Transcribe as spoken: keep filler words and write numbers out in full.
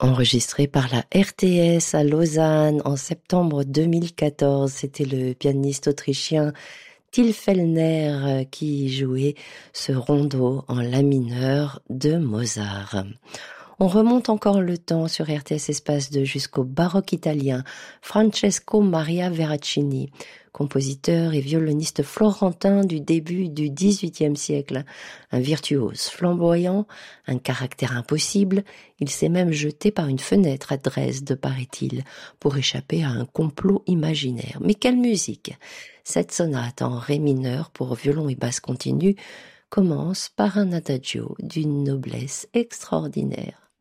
Enregistré par la R T S à Lausanne en septembre deux mille quatorze, c'était le pianiste autrichien Till Fellner qui jouait ce rondo en la mineur de Mozart. On remonte encore le temps sur R T S Espace deux jusqu'au baroque italien, Francesco Maria Veracini, compositeur et violoniste florentin du début du dix-huitième siècle. Un virtuose flamboyant, un caractère impossible, il s'est même jeté par une fenêtre à Dresde, paraît-il, pour échapper à un complot imaginaire. Mais quelle musique! Cette sonate en ré mineur pour violon et basse continue commence par un adagio d'une noblesse extraordinaire.